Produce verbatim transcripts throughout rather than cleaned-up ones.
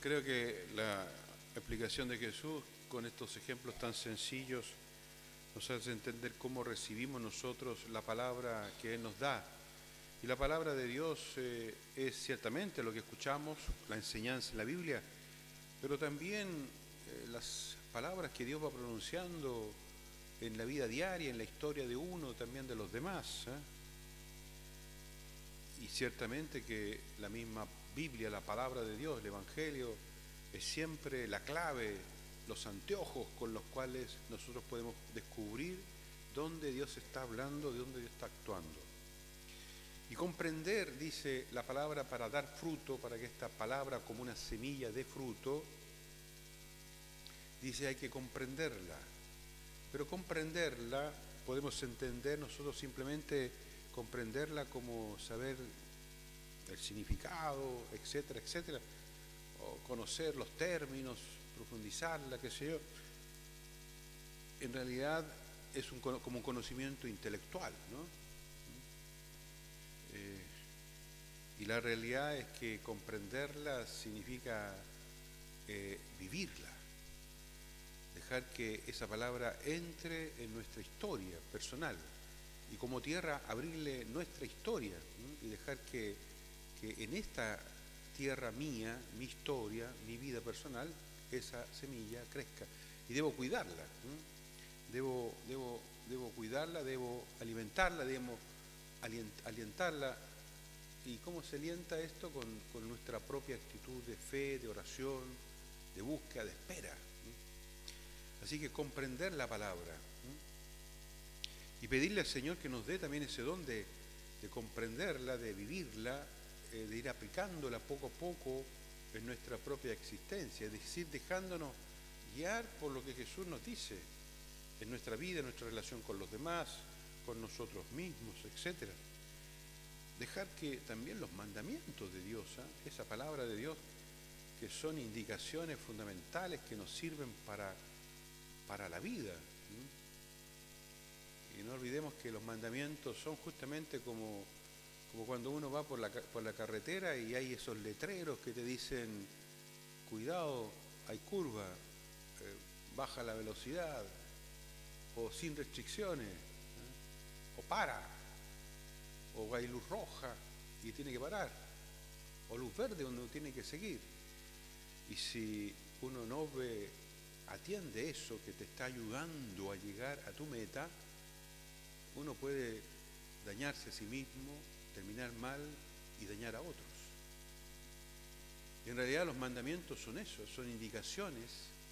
Creo que la explicación de Jesús con estos ejemplos tan sencillos nos hace entender cómo recibimos nosotros la palabra que Él nos da. Y la palabra de Dios eh, es ciertamente lo que escuchamos, la enseñanza en la Biblia, pero también eh, las palabras que Dios va pronunciando en la vida diaria, en la historia de uno, también de los demás. ¿eh? Y ciertamente que la misma Biblia, la palabra de Dios, el Evangelio, es siempre la clave, los anteojos con los cuales nosotros podemos descubrir dónde Dios está hablando, de dónde Dios está actuando. Y comprender, dice la palabra, para dar fruto, para que esta palabra como una semilla dé fruto, dice hay que comprenderla. Pero comprenderla, podemos entender nosotros simplemente comprenderla como saber el significado, etcétera, etcétera, o conocer los términos, profundizarla, qué sé yo. En realidad es un, como un conocimiento intelectual, ¿no? Eh, y la realidad es que comprenderla significa eh, vivirla, dejar que esa palabra entre en nuestra historia personal y como tierra abrirle nuestra historia, ¿no? Y dejar que, que en esta tierra mía, mi historia, mi vida personal, esa semilla crezca. Y debo cuidarla, ¿no? debo, debo, debo cuidarla, debo alimentarla, debo alientarla. ¿Y cómo se alienta esto? Con, con nuestra propia actitud de fe, de oración, de búsqueda, de espera. ¿no? Así que comprender la palabra, ¿no? Y pedirle al Señor que nos dé también ese don de, de comprenderla, de vivirla, eh, de ir aplicándola poco a poco en nuestra propia existencia, es decir, dejándonos guiar por lo que Jesús nos dice en nuestra vida, en nuestra relación con los demás, con nosotros mismos, etcétera. Dejar que también los mandamientos de Dios, ¿eh? esa palabra de Dios, que son indicaciones fundamentales que nos sirven para, para la vida. ¿eh? Y no olvidemos que los mandamientos son justamente como, como cuando uno va por la, por la carretera y hay esos letreros que te dicen, cuidado, hay curva, eh, baja la velocidad, o sin restricciones, ¿eh? o para, o hay luz roja y tiene que parar, o luz verde donde uno tiene que seguir. Y si uno no ve, atiende eso que te está ayudando a llegar a tu meta, uno puede dañarse a sí mismo, terminar mal y dañar a otros. Y en realidad los mandamientos son eso, son indicaciones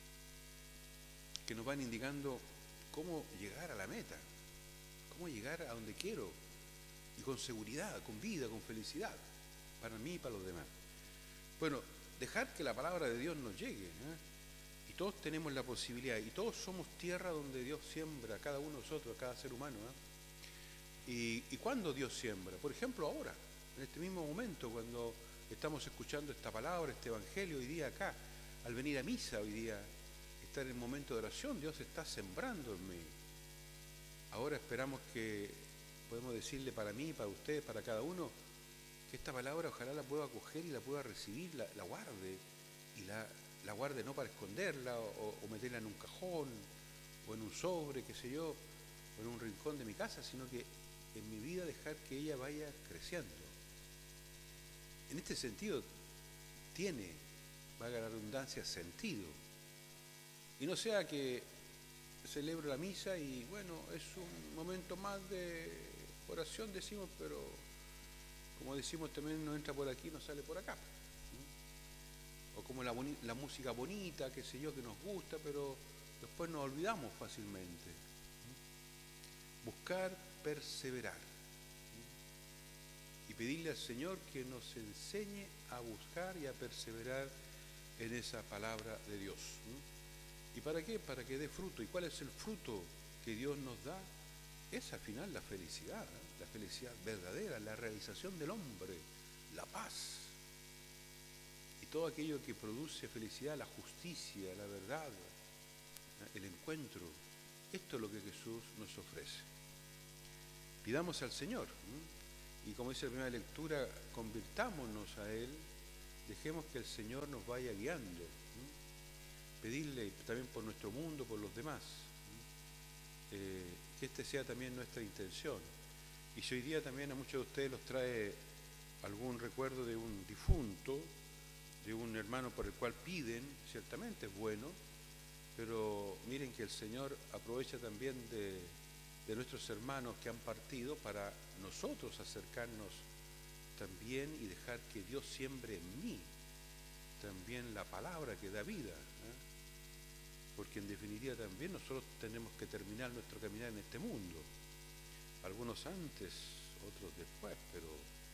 que nos van indicando cómo llegar a la meta, cómo llegar a donde quiero, y con seguridad, con vida, con felicidad, para mí y para los demás. Bueno, dejar que la palabra de Dios nos llegue, ¿eh? Y todos tenemos la posibilidad, y todos somos tierra donde Dios siembra, cada uno de nosotros, cada ser humano. ¿eh? Y, ¿Y cuándo Dios siembra? Por ejemplo, ahora, en este mismo momento, cuando estamos escuchando esta palabra, este evangelio, hoy día acá, al venir a misa, hoy día, estar en el momento de oración, Dios está sembrando en mí. Ahora esperamos que, podemos decirle para mí, para usted, para cada uno, que esta palabra ojalá la pueda acoger y la pueda recibir, la, la guarde, y la, la guarde no para esconderla o, o meterla en un cajón, o en un sobre, qué sé yo, o en un rincón de mi casa, sino que en mi vida dejar que ella vaya creciendo. En este sentido, tiene, valga la redundancia, sentido. Y no sea que celebro la misa y bueno, es un momento más de oración, decimos, pero como decimos también no entra por aquí, no sale por acá. ¿sí? O como la, boni- la música bonita, qué sé yo, que nos gusta, pero después nos olvidamos fácilmente. ¿sí? Buscar perseverar. ¿sí? Y pedirle al Señor que nos enseñe a buscar y a perseverar en esa palabra de Dios. ¿sí? ¿Y para qué? Para que dé fruto. ¿Y cuál es el fruto que Dios nos da? Es al final la felicidad, ¿eh? la felicidad verdadera, la realización del hombre, la paz. Y todo aquello que produce felicidad, la justicia, la verdad, ¿eh? el encuentro. Esto es lo que Jesús nos ofrece. Pidamos al Señor. ¿eh? Y como dice la primera lectura, convirtámonos a Él, Dejemos que el Señor nos vaya guiando. ¿Mm? Pedirle también por nuestro mundo, por los demás. ¿Mm? Eh, que este sea también nuestra intención. Y si hoy día también a muchos de ustedes los trae algún recuerdo de un difunto, de un hermano por el cual piden, ciertamente es bueno, pero miren que el Señor aprovecha también de, de nuestros hermanos que han partido para nosotros acercarnos también y dejar que Dios siembre en mí también la palabra que da vida, ¿eh? Porque en definitiva también nosotros tenemos que terminar nuestro caminar en este mundo, algunos antes, otros después, pero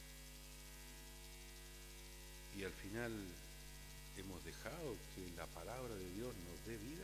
y al final hemos dejado que la palabra de Dios nos dé vida,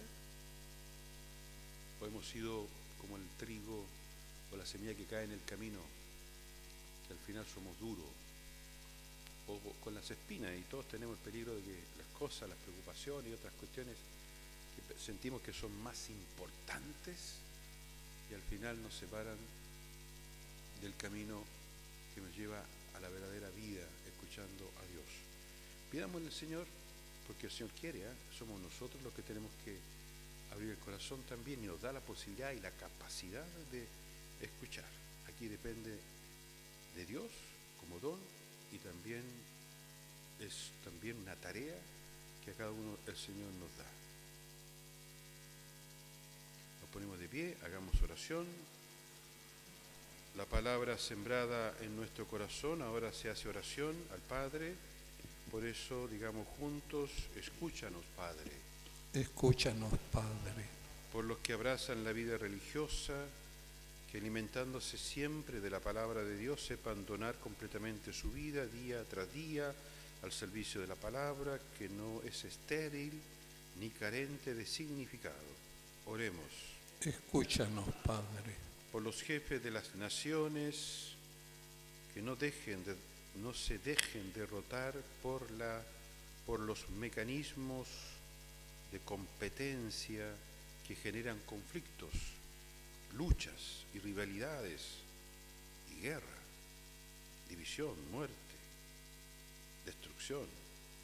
o hemos sido como el trigo o la semilla que cae en el camino, que al final somos duros, o con las espinas, y todos tenemos el peligro de que las cosas, las preocupaciones y otras cuestiones que sentimos que son más importantes y al final nos separan del camino que nos lleva a la verdadera vida, escuchando a Dios. Pidámosle al Señor, porque el Señor quiere, ¿eh? Somos nosotros los que tenemos que abrir el corazón también y nos da la posibilidad y la capacidad de escuchar. Aquí depende de Dios como don y también es también una tarea que a cada uno el Señor nos da. Nos ponemos de pie, hagamos oración. La palabra sembrada en nuestro corazón ahora se hace oración al Padre. Por eso digamos juntos, escúchanos, Padre. Escúchanos, Padre. Por los que abrazan la vida religiosa, que alimentándose siempre de la palabra de Dios sepan donar completamente su vida día tras día al servicio de la palabra, que no es estéril ni carente de significado. Oremos. Escúchanos, Padre. Por los jefes de las naciones, que no dejen de no se dejen derrotar por, la, por los mecanismos de competencia que generan conflictos, luchas y rivalidades y guerra, división, muerte, destrucción,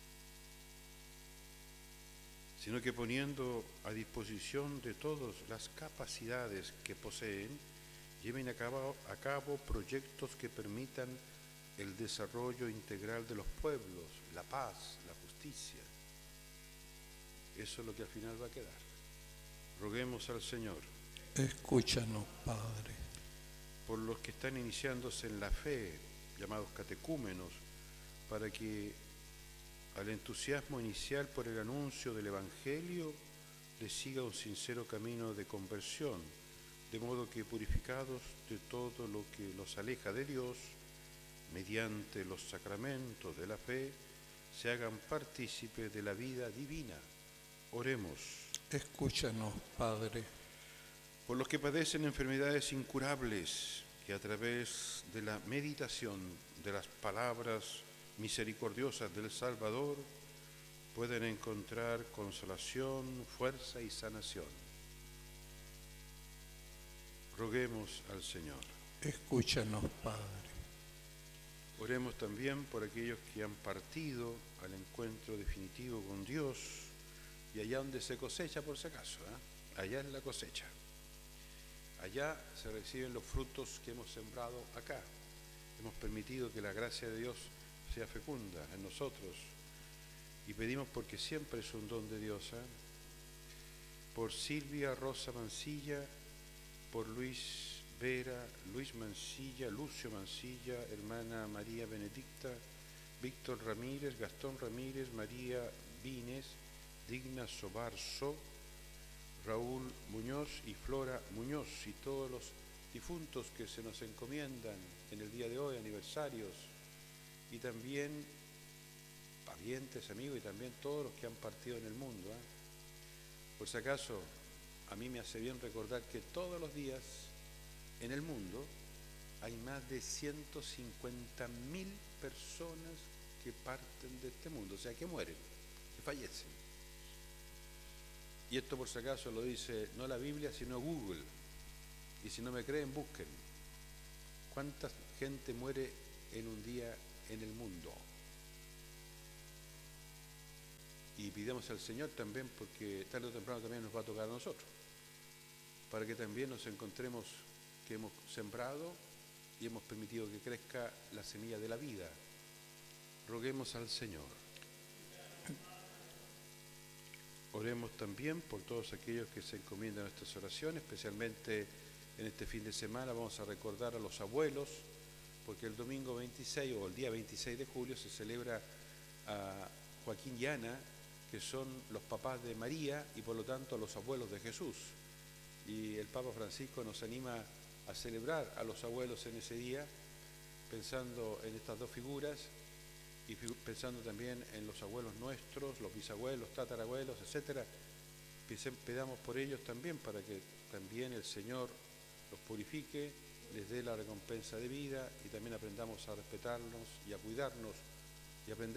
sino que poniendo a disposición de todos las capacidades que poseen, lleven a cabo, a cabo proyectos que permitan el desarrollo integral de los pueblos, la paz, la justicia. Eso es lo que al final va a quedar. Roguemos al Señor. Escúchanos, Padre. Por los que están iniciándose en la fe, llamados catecúmenos, para que al entusiasmo inicial por el anuncio del Evangelio les siga un sincero camino de conversión, de modo que purificados de todo lo que los aleja de Dios, mediante los sacramentos de la fe, se hagan partícipes de la vida divina. Oremos. Escúchanos, Padre. Por los que padecen enfermedades incurables, que a través de la meditación de las palabras misericordiosas del Salvador pueden encontrar consolación, fuerza y sanación. Roguemos al Señor. Escúchanos, Padre. Oremos también por aquellos que han partido al encuentro definitivo con Dios y allá donde se cosecha, por si acaso, ¿eh? Allá es la cosecha. Allá se reciben los frutos que hemos sembrado acá. Hemos permitido que la gracia de Dios sea fecunda en nosotros y pedimos porque siempre es un don de Dios, ¿eh? Por Silvia Rosa Mancilla, por Luis Vera, Luis Mancilla, Lucio Mancilla, hermana María Benedicta, Víctor Ramírez, Gastón Ramírez, María Vines, Digna Sobarzo, Raúl Muñoz y Flora Muñoz, y todos los difuntos que se nos encomiendan en el día de hoy, aniversarios, y también parientes, amigos, y también todos los que han partido en el mundo, ¿eh? Por si acaso, a mí me hace bien recordar que todos los días en el mundo hay más de ciento cincuenta mil personas que parten de este mundo, o sea, que mueren, que fallecen. Y esto por si acaso lo dice no la Biblia, sino Google. Y si no me creen, busquen. ¿Cuánta gente muere en un día en el mundo? y pidamos al Señor también, porque tarde o temprano también nos va a tocar a nosotros, para que también nos encontremos que hemos sembrado y hemos permitido que crezca la semilla de la vida. Roguemos al Señor. Oremos también por todos aquellos que se encomiendan a nuestras oraciones, especialmente en este fin de semana vamos a recordar a los abuelos, porque el domingo veintiséis o el día veintiséis de julio se celebra a Joaquín y Ana, que son los papás de María y por lo tanto los abuelos de Jesús. Y el Papa Francisco nos anima a celebrar a los abuelos en ese día, pensando en estas dos figuras y pensando también en los abuelos nuestros, los bisabuelos, tatarabuelos, etcétera. Pedamos por ellos también para que también el Señor los purifique, les dé la recompensa de vida y también aprendamos a respetarnos y a cuidarnos y aprender